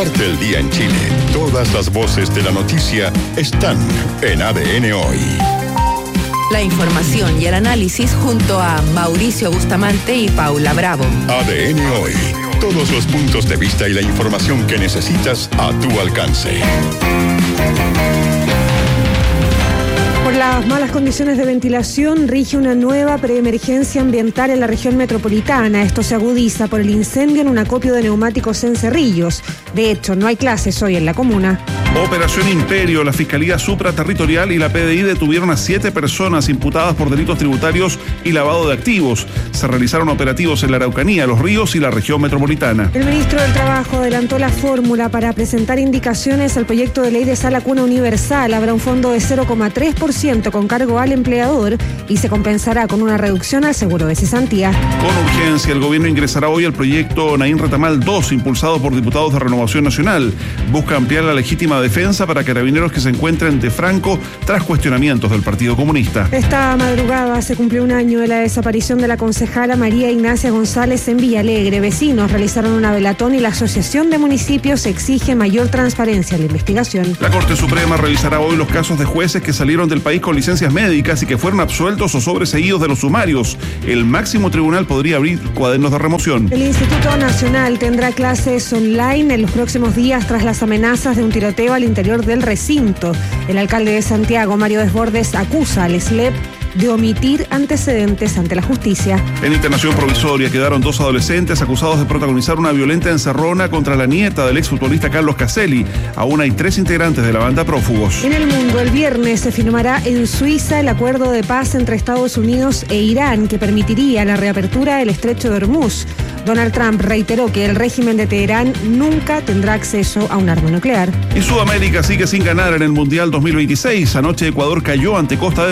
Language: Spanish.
Parte el día en Chile. Todas las voces de la noticia están en ADN Hoy. La información y el análisis junto a Mauricio Bustamante y Paula Bravo. ADN Hoy. Todos los puntos de vista y la información que necesitas a tu alcance. Por las malas condiciones de ventilación, rige una nueva preemergencia ambiental en la región metropolitana. Esto se agudiza por el incendio en un acopio de neumáticos en Cerrillos. De hecho, no hay clases hoy en la comuna. Operación Imperio, la Fiscalía Supraterritorial y la PDI detuvieron a 7 personas imputadas por delitos tributarios y lavado de activos. Se realizaron operativos en la Araucanía, Los Ríos y la región metropolitana. El ministro del Trabajo adelantó la fórmula para presentar indicaciones al proyecto de ley de Sala Cuna Universal. Habrá un fondo de 0,3% con cargo al empleador y se compensará con una reducción al seguro de cesantía. Con urgencia, el gobierno ingresará hoy al proyecto Naín Retamal 2, impulsado por diputados de Renovación Nacional. Busca ampliar la legítima defensa para carabineros que se encuentren de franco tras cuestionamientos del Partido Comunista. Esta madrugada se cumplió un año de la desaparición de la concejala María Ignacia González en Villalegre. Vecinos realizaron una velatón y la Asociación de Municipios exige mayor transparencia en la investigación. La Corte Suprema revisará hoy los casos de jueces que salieron del país con licencias médicas y que fueron absueltos o sobreseídos de los sumarios. El máximo tribunal podría abrir cuadernos de remoción. El Instituto Nacional tendrá clases online en los próximos días tras las amenazas de un tiroteo al interior del recinto. El alcalde de Santiago, Mario Desbordes, acusa al SLEP de omitir antecedentes ante la justicia. En internación provisoria quedaron 2 adolescentes acusados de protagonizar una violenta encerrona contra la nieta del exfutbolista Carlos Caselli. Aún hay 3 integrantes de la banda prófugos. En el mundo, el viernes se firmará en Suiza el acuerdo de paz entre Estados Unidos e Irán que permitiría la reapertura del estrecho de Hormuz. Donald Trump reiteró que el régimen de Teherán nunca tendrá acceso a un arma nuclear. Y Sudamérica sigue sin ganar en el Mundial 2026. Anoche Ecuador cayó ante Costa de